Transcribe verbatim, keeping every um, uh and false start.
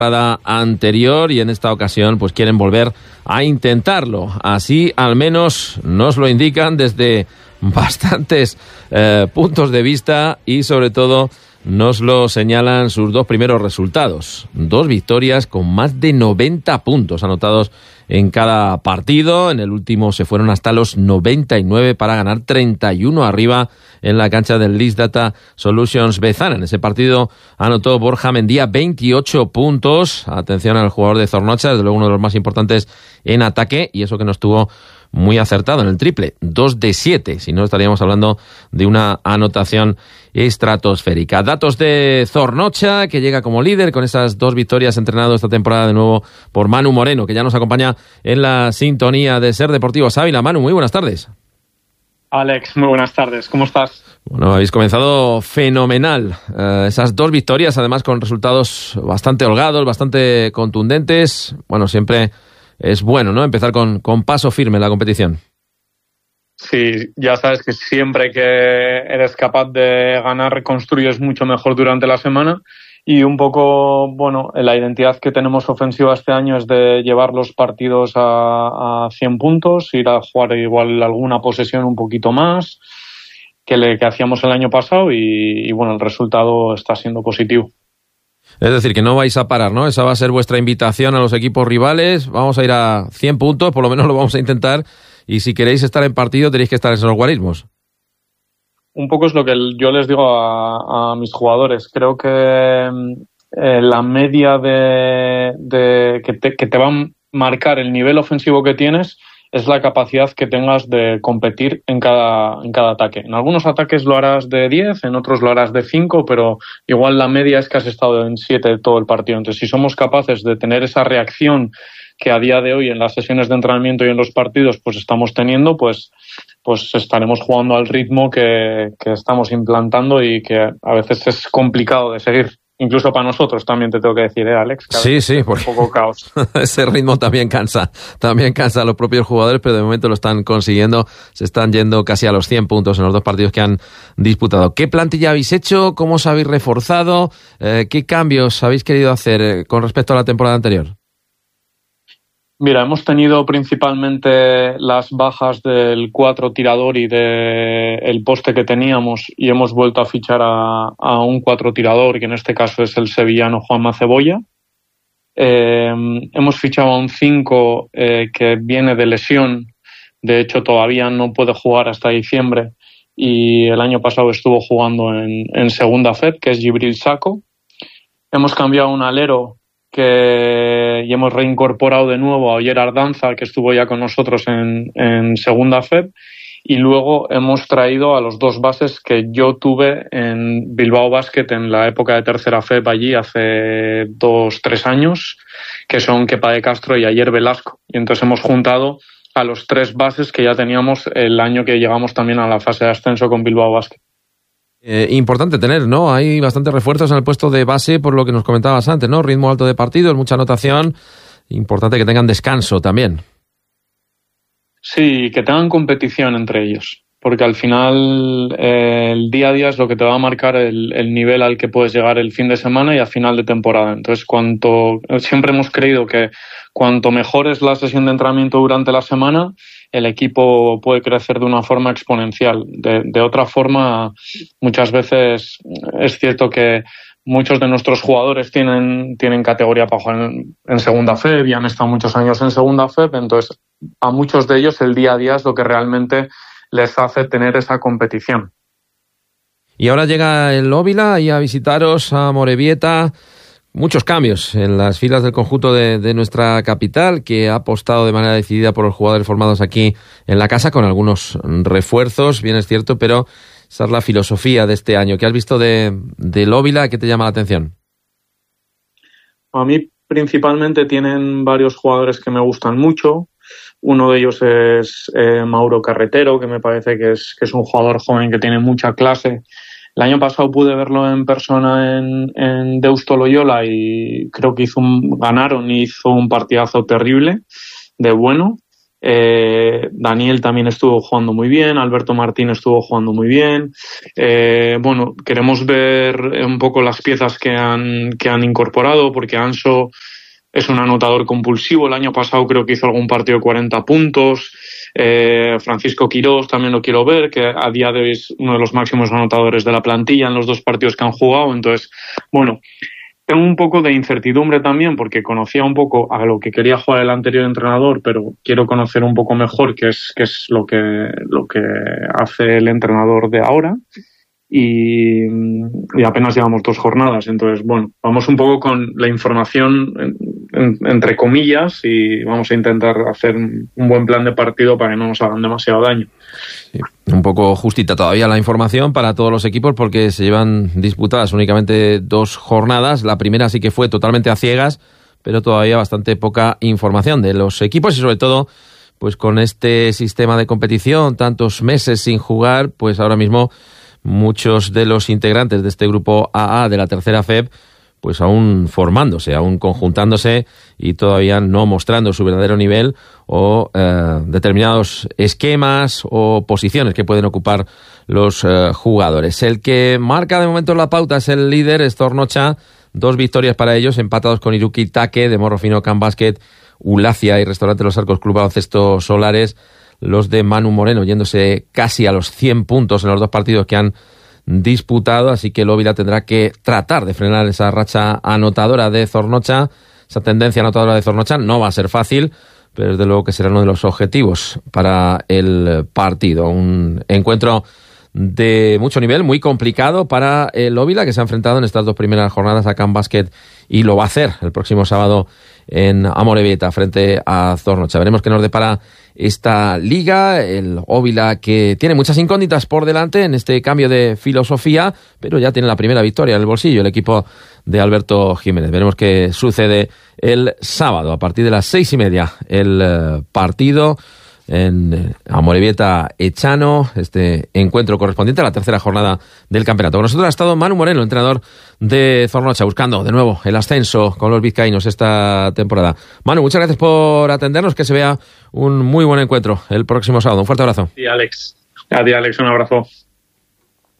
anterior y en esta ocasión pues quieren volver a intentarlo. Así al menos nos lo indican desde bastantes eh, puntos de vista y sobre todo nos lo señalan sus dos primeros resultados. Dos victorias con más de noventa puntos anotados en cada partido. En el último se fueron hasta los noventa y nueve para ganar treinta y uno arriba en la cancha del Leeds Data Solutions Bezana. En ese partido anotó Borja Mendía veintiocho puntos. Atención al jugador de Zornocha, desde luego uno de los más importantes en ataque, y eso que no estuvo muy acertado en el triple, dos de siete, si no estaríamos hablando de una anotación estratosférica. Datos de Zornocha, que llega como líder con esas dos victorias, entrenado esta temporada de nuevo por Manu Moreno, que ya nos acompaña en la sintonía de Ser Deportivos Ávila. Manu, muy buenas tardes. Alex, muy buenas tardes, ¿cómo estás? Bueno, habéis comenzado fenomenal. Eh, esas dos victorias, además con resultados bastante holgados, bastante contundentes. Bueno, siempre es bueno, ¿no?, empezar con, con paso firme en la competición. Sí, ya sabes que siempre que eres capaz de ganar, construyes mucho mejor durante la semana. Y un poco, bueno, la identidad que tenemos ofensiva este año es de llevar los partidos a, a cien puntos, ir a jugar igual alguna posesión un poquito más que, le, que hacíamos el año pasado y, y, bueno, el resultado está siendo positivo. Es decir, que no vais a parar, ¿no? Esa va a ser vuestra invitación a los equipos rivales. Vamos a ir a cien puntos, por lo menos lo vamos a intentar. Y si queréis estar en partido, tenéis que estar en esos guarismos. Un poco es lo que yo les digo a, a mis jugadores. Creo que eh, la media de, de que, te, que te va a marcar el nivel ofensivo que tienes es la capacidad que tengas de competir en cada, en cada ataque. En algunos ataques lo harás de diez, en otros lo harás de cinco, pero igual la media es que has estado en siete todo el partido. Entonces, si somos capaces de tener esa reacción que a día de hoy en las sesiones de entrenamiento y en los partidos pues estamos teniendo, pues, pues estaremos jugando al ritmo que, que estamos implantando y que a veces es complicado de seguir. Incluso para nosotros también te tengo que decir, ¿eh, Alex? Que sí, sí, porque un poco caos. Ese ritmo también cansa, también cansa a los propios jugadores, pero de momento lo están consiguiendo, se están yendo casi a los cien puntos en los dos partidos que han disputado. ¿Qué plantilla habéis hecho? ¿Cómo os habéis reforzado? Eh, ¿Qué cambios habéis querido hacer con respecto a la temporada anterior? Mira, hemos tenido principalmente las bajas del cuatro tirador y del poste que teníamos y hemos vuelto a fichar a, a un cuatro tirador, que en este caso es el sevillano Juanma Cebolla. Eh, hemos fichado a un cinco eh, que viene de lesión, de hecho todavía no puede jugar hasta diciembre y el año pasado estuvo jugando en, en segunda F E D, que es Gibril Sacco. Hemos cambiado un alero que y hemos reincorporado de nuevo a Oyer Ardanza, que estuvo ya con nosotros en, en segunda F E B, y luego hemos traído a los dos bases que yo tuve en Bilbao Basket en la época de tercera F E B allí hace dos, tres años, que son Kepa de Castro y Ayer Velasco. Y entonces hemos juntado a los tres bases que ya teníamos el año que llegamos también a la fase de ascenso con Bilbao Basket. Eh, importante tener, ¿no? Hay bastantes refuerzos en el puesto de base, por lo que nos comentabas antes, ¿no? Ritmo alto de partidos, mucha anotación. Importante que tengan descanso también. Sí, que tengan competición entre ellos, porque al final eh, el día a día es lo que te va a marcar el, el nivel al que puedes llegar el fin de semana y a final de temporada. Entonces, cuanto siempre hemos creído que cuanto mejor es la sesión de entrenamiento durante la semana, el equipo puede crecer de una forma exponencial. De, de otra forma, muchas veces es cierto que muchos de nuestros jugadores tienen, tienen categoría para jugar en, en segunda F E B y han estado muchos años en segunda F E B, entonces a muchos de ellos el día a día es lo que realmente les hace tener esa competición. Y ahora llega el Óvila y a visitaros a Morevieta. Muchos cambios en las filas del conjunto de, de nuestra capital, que ha apostado de manera decidida por los jugadores formados aquí en la casa, con algunos refuerzos, bien es cierto, pero esa es la filosofía de este año. ¿Qué has visto de, del Óvila? ¿Qué te llama la atención? A mí principalmente tienen varios jugadores que me gustan mucho. Uno de ellos es eh, Mauro Carretero, que me parece que es, que es un jugador joven que tiene mucha clase. El año pasado pude verlo en persona en, en Deusto Loyola y creo que hizo un, ganaron y hizo un partidazo terrible, de bueno. Eh, Daniel también estuvo jugando muy bien, Alberto Martín estuvo jugando muy bien. Eh, bueno, queremos ver un poco las piezas que han, que han incorporado, porque Anso es un anotador compulsivo. El año pasado creo que hizo algún partido de cuarenta puntos. Eh, Francisco Quirós también lo quiero ver, que a día de hoy es uno de los máximos anotadores de la plantilla en los dos partidos que han jugado. Entonces, bueno, tengo un poco de incertidumbre también porque conocía un poco a lo que quería jugar el anterior entrenador, pero quiero conocer un poco mejor qué es, qué es lo que, lo que hace el entrenador de ahora. Y, y apenas llevamos dos jornadas, entonces bueno, vamos un poco con la información en, en, entre comillas, y vamos a intentar hacer un buen plan de partido para que no nos hagan demasiado daño. Sí, un poco justita todavía la información para todos los equipos porque se llevan disputadas únicamente dos jornadas. La primera sí que fue totalmente a ciegas, pero todavía bastante poca información de los equipos y sobre todo pues con este sistema de competición, tantos meses sin jugar, pues ahora mismo muchos de los integrantes de este grupo A A de la tercera F E B pues aún formándose, aún conjuntándose y todavía no mostrando su verdadero nivel o eh, determinados esquemas o posiciones que pueden ocupar los eh, jugadores. El que marca de momento la pauta es el líder, es Zornocha, dos victorias para ellos, empatados con Iruki Take de Morro Fino Can Basket, Ulacia y Restaurante Los Arcos Club Baloncesto Solares. Los de Manu Moreno yéndose casi a los cien puntos en los dos partidos que han disputado, así que el Óvila tendrá que tratar de frenar esa racha anotadora de Zornocha, esa tendencia anotadora de Zornocha. No va a ser fácil, pero desde luego que será uno de los objetivos para el partido. Un encuentro de mucho nivel, muy complicado para el Óvila, que se ha enfrentado en estas dos primeras jornadas a Can Basket y lo va a hacer el próximo sábado en Amorebieta frente a Zornocha. Veremos qué nos depara esta liga, el Óvila que tiene muchas incógnitas por delante en este cambio de filosofía, pero ya tiene la primera victoria en el bolsillo el equipo de Alberto Jiménez. Veremos qué sucede el sábado a partir de las seis y media el eh, partido en Amorebieta Echano, este encuentro correspondiente a la tercera jornada del campeonato. Con nosotros ha estado Manu Moreno, entrenador de Zornocha, buscando de nuevo el ascenso con los vizcaínos esta temporada. Manu, muchas gracias por atendernos, que se vea un muy buen encuentro el próximo sábado. Un fuerte abrazo. Sí, Alex. Adiós, Alex, un abrazo.